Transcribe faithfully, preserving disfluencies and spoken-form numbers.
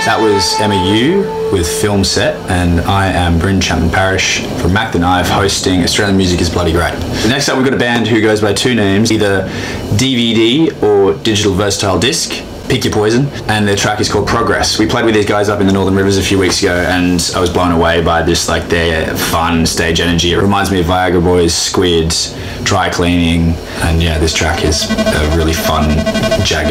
That was Emma Yu with Film Set, and I am Bryn Chapman Parish from Mac the Knife, hosting Australian Music is Bloody Great. Next up, we've got a band who goes by two names, either D V D or Digital Versatile Disc. Pick your poison, and their track is called Progress. We played with these guys up in the Northern Rivers a few weeks ago, and I was blown away by just like their fun stage energy. It reminds me of Viagra Boys, Squid, Dry Cleaning, and yeah, this track is a really fun, jagged